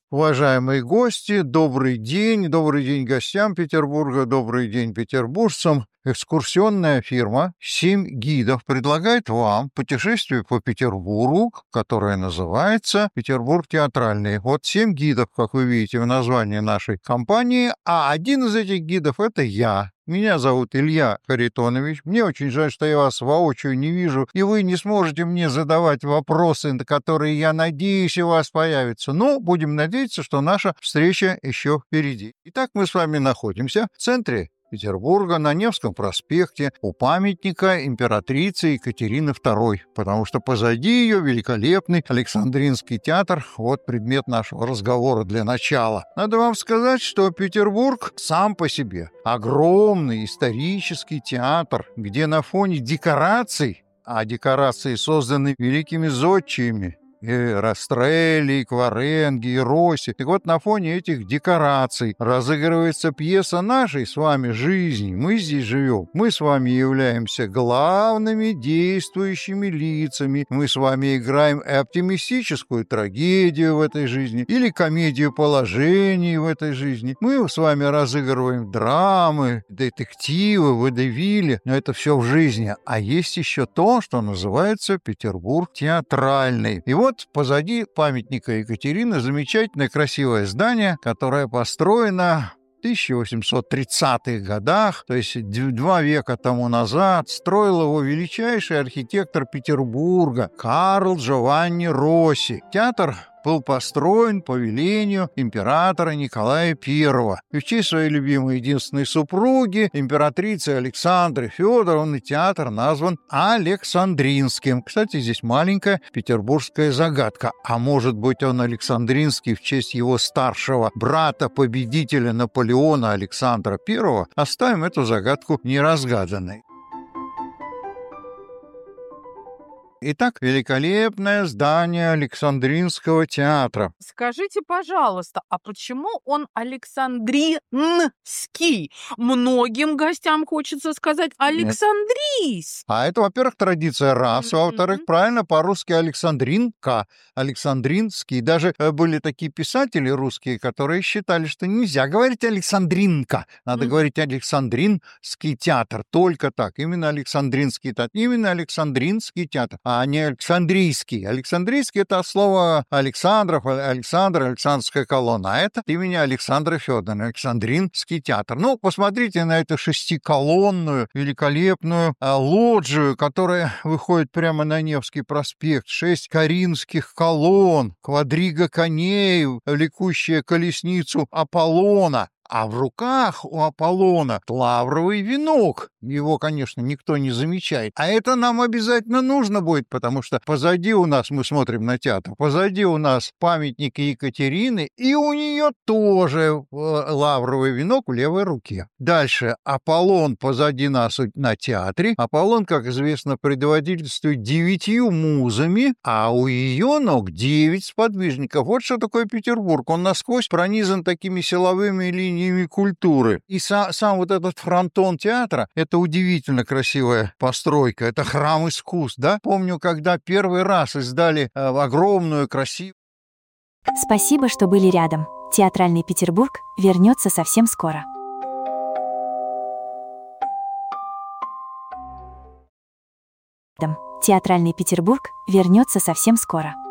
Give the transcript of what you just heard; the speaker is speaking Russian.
Уважаемые гости, добрый день гостям Петербурга, добрый день петербуржцам. Экскурсионная фирма «7 гидов» предлагает вам путешествие по Петербургу, которое называется «Петербург театральный». Вот 7 гидов, как вы видите в названии нашей компании, а один из этих гидов — это я. Меня зовут Илья Харитонович. Мне очень жаль, что я вас воочию не вижу, и вы не сможете мне задавать вопросы, на которые, я надеюсь, у вас появятся. Но будем надеяться, что наша встреча еще впереди. Итак, мы с вами находимся в центре Петербурга, на Невском проспекте, у памятника императрицы Екатерины II, потому что позади ее великолепный Александринский театр. Вот предмет нашего разговора для начала. Надо вам сказать, что Петербург сам по себе огромный исторический театр, где на фоне декораций, а декорации созданы великими зодчими, и Растрелли, и Кваренги, и Росси. Так вот, на фоне этих декораций разыгрывается пьеса нашей с вами жизни. Мы здесь живем. Мы с вами являемся главными действующими лицами. Мы с вами играем оптимистическую трагедию в этой жизни или комедию положений в этой жизни. Мы с вами разыгрываем драмы, детективы, водевили. Но это все в жизни. А есть еще то, что называется Петербург театральный. И вот позади памятника Екатерины замечательное красивое здание, которое построено в 1830-х годах, то есть 2 века тому назад. Строил его величайший архитектор Петербурга Карл Джованни Росси. Театр был построен по велению императора Николая I. И в честь своей любимой единственной супруги, императрицы Александры Федоровны, театр назван Александринским. Кстати, здесь маленькая петербургская загадка. А может быть, он Александринский в честь его старшего брата, победителя Наполеона Александра I? Оставим эту загадку неразгаданной. Итак, великолепное здание Александринского театра. Скажите, пожалуйста, а почему он Александринский? Многим гостям хочется сказать Александрийский. А это, во-первых, традиция раз, а во-вторых, правильно, по-русски Александринка, Александринский. Даже были такие писатели русские, которые считали, что нельзя говорить Александринка, надо говорить Александринский театр, только так, именно Александринский театр, именно Александринский театр, а не Александрийский. Александрийский — это от слова Александров, Александрская колонна, а это имени Александра Федоровны, Александринский театр. Ну, посмотрите на эту 6-колонную, великолепную лоджию, которая выходит прямо на Невский проспект. 6 коринфских колонн, квадрига коней, влекущая колесницу Аполлона. А в руках у Аполлона лавровый венок. Его, конечно, никто не замечает. А это нам обязательно нужно будет, потому что позади у нас, мы смотрим на театр, позади у нас памятник Екатерины, и у нее тоже лавровый венок в левой руке. Дальше Аполлон позади нас на театре. Аполлон, как известно, предводительствует 9 музами, а у ее ног 9 сподвижников. Вот что такое Петербург. Он насквозь пронизан такими силовыми линиями культуры. И сам вот этот фронтон театра — это удивительно красивая постройка, это храм искусств, да? Помню, когда первый раз издали огромную, красивую... Спасибо, что были рядом. Театральный Петербург вернется совсем скоро. Театральный Петербург вернется совсем скоро.